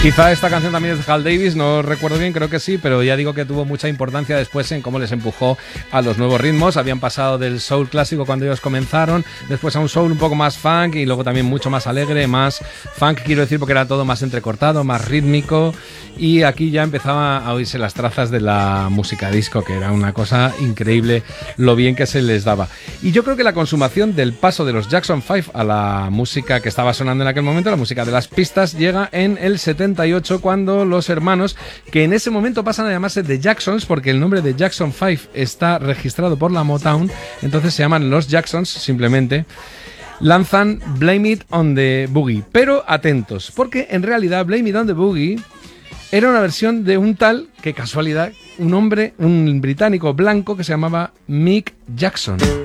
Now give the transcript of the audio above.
Quizá esta canción también es de Hal Davis, no recuerdo bien, creo que sí, pero ya digo que tuvo mucha importancia después en cómo les empujó a los nuevos ritmos. Habían pasado del soul clásico cuando ellos comenzaron, después a un soul un poco más funk y luego también mucho más alegre, más funk, quiero decir, porque era todo más entrecortado, más rítmico, y aquí ya empezaba a oírse las trazas de la música disco, que era una cosa increíble lo bien que se les daba. Y yo creo que la consumación del paso de los Jackson 5 a la música que estaba sonando en aquel momento, la música de las pistas, llega en el 78, cuando los hermanos, que en ese momento pasan a llamarse The Jacksons, porque el nombre de Jackson 5 está registrado por la Motown, entonces se llaman los Jacksons simplemente, lanzan Blame It on the Boogie. Pero atentos, porque en realidad Blame It on the Boogie era una versión de un tal, qué casualidad, un hombre, un británico blanco que se llamaba Mick Jackson.